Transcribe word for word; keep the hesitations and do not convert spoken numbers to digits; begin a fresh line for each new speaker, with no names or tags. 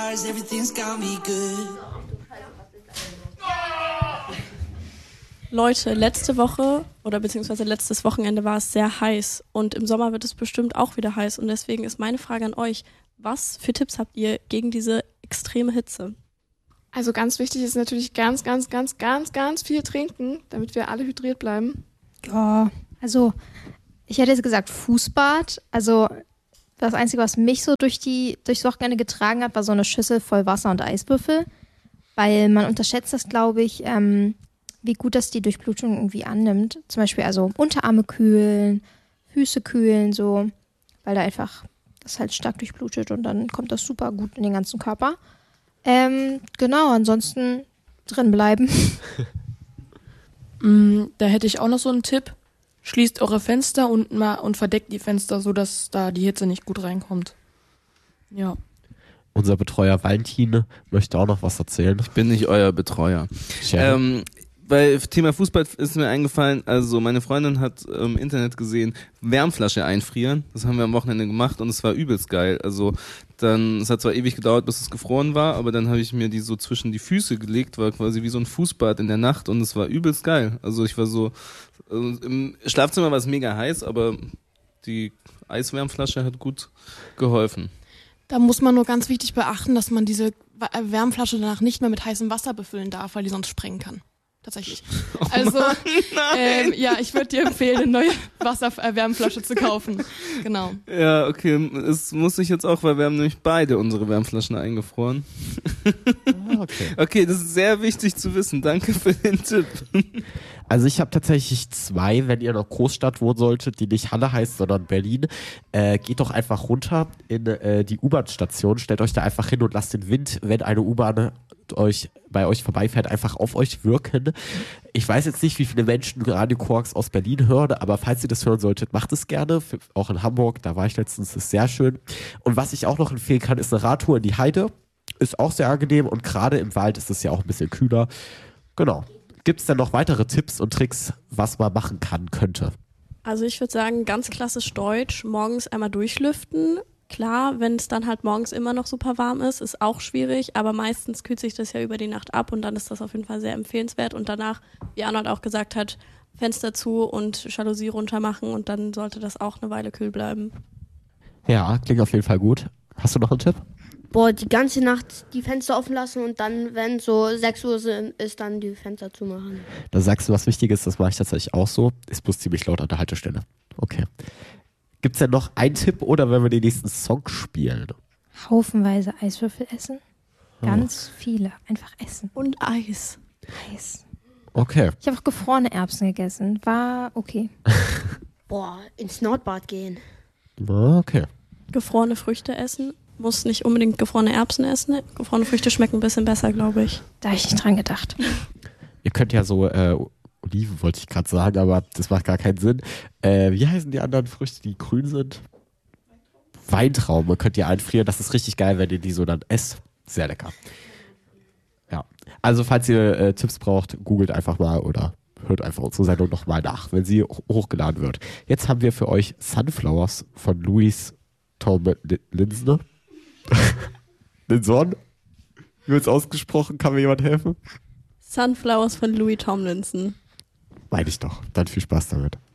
Leute, letzte Woche oder beziehungsweise letztes Wochenende war es sehr heiß und im Sommer wird es bestimmt auch wieder heiß und deswegen ist meine Frage an euch, was für Tipps habt ihr gegen diese extreme Hitze?
Also ganz wichtig ist natürlich ganz, ganz, ganz, ganz, ganz viel trinken, damit wir alle hydriert bleiben.
Ja, also ich hätte jetzt gesagt Fußbad. Also das Einzige, was mich so durch die durchs Wochenende getragen hat, war so eine Schüssel voll Wasser und Eiswürfel. Weil man unterschätzt das, glaube ich, ähm, wie gut das die Durchblutung irgendwie annimmt. Zum Beispiel also Unterarme kühlen, Füße kühlen, so, weil da einfach das halt stark durchblutet und dann kommt das super gut in den ganzen Körper. Ähm, genau, ansonsten drin bleiben.
mm, da hätte ich auch noch so einen Tipp. Schließt eure Fenster und, mal, und verdeckt die Fenster, sodass da die Hitze nicht gut reinkommt. Ja.
Unser Betreuer Valentin möchte auch noch was erzählen.
Ich bin nicht euer Betreuer. Ähm, bei Thema Fußball ist mir eingefallen, also meine Freundin hat im Internet gesehen, Wärmflasche einfrieren. Das haben wir am Wochenende gemacht und es war übelst geil. Also dann, es hat zwar ewig gedauert, bis es gefroren war, aber dann habe ich mir die so zwischen die Füße gelegt, war quasi wie so ein Fußbad in der Nacht und es war übelst geil. Also ich war so, also im Schlafzimmer war es mega heiß, aber die Eiswärmflasche hat gut geholfen.
Da muss man nur ganz wichtig beachten, dass man diese Wärmflasche danach nicht mehr mit heißem Wasser befüllen darf, weil die sonst sprengen kann. Tatsächlich.
Oh
also,
Mann,
ähm, ja, ich würde dir empfehlen, eine neue Wasserwärmflasche zu kaufen. Genau.
Ja, okay, das muss ich jetzt auch, weil wir haben nämlich beide unsere Wärmflaschen eingefroren.
Okay.
Okay, das ist sehr wichtig zu wissen. Danke für den Tipp.
Also ich habe tatsächlich zwei, wenn ihr in einer Großstadt wohnen solltet, die nicht Halle heißt, sondern Berlin. Äh, geht doch einfach runter in äh, die U-Bahn-Station, stellt euch da einfach hin und lasst den Wind, wenn eine U-Bahn euch bei euch vorbeifährt, einfach auf euch wirken. Ich weiß jetzt nicht, wie viele Menschen Radio Quarks aus Berlin hören, aber falls ihr das hören solltet, macht es gerne. Für, auch in Hamburg, da war ich letztens, das ist sehr schön. Und was ich auch noch empfehlen kann, ist eine Radtour in die Heide. Ist auch sehr angenehm und gerade im Wald ist es ja auch ein bisschen kühler. Genau. Gibt es denn noch weitere Tipps und Tricks, was man machen kann, könnte?
Also ich würde sagen, ganz klassisch deutsch, morgens einmal durchlüften. Klar, wenn es dann halt morgens immer noch super warm ist, ist auch schwierig, aber meistens kühlt sich das ja über die Nacht ab und dann ist das auf jeden Fall sehr empfehlenswert und danach, wie Arnold auch gesagt hat, Fenster zu und Jalousie runter machen und dann sollte das auch eine Weile kühl bleiben.
Ja, klingt auf jeden Fall gut. Hast du noch einen Tipp?
Boah, die ganze Nacht die Fenster offen lassen und dann, wenn so sechs Uhr ist, dann die Fenster zumachen.
Da sagst du was Wichtiges, das mache ich tatsächlich auch so. Ist bloß ziemlich laut an der Haltestelle. Okay. Gibt's denn noch einen Tipp oder wenn wir den nächsten Song spielen?
Haufenweise Eiswürfel essen. Ganz
oh.
viele. Einfach essen.
Und Eis.
Eis.
Okay.
Ich habe auch gefrorene Erbsen gegessen. War okay.
Boah, ins Nordbad gehen.
Okay.
Gefrorene Früchte essen. Muss nicht unbedingt gefrorene Erbsen essen. Gefrorene Früchte schmecken ein bisschen besser, glaube ich.
Da habe ich nicht dran gedacht.
Ihr könnt ja so, äh, Oliven wollte ich gerade sagen, aber das macht gar keinen Sinn. Äh, wie heißen die anderen Früchte, die grün sind? Weintrauben könnt ihr einfrieren. Das ist richtig geil, wenn ihr die so dann esst. Sehr lecker. Ja. Also falls ihr äh, Tipps braucht, googelt einfach mal oder hört einfach unsere Sendung nochmal nach, wenn sie hochgeladen wird. Jetzt haben wir für euch Sunflowers von Louis Tomlinson. Linson? Wie wird's ausgesprochen? Kann mir jemand helfen?
Sunflowers von Louis Tomlinson.
Meine ich doch. Dann viel Spaß damit.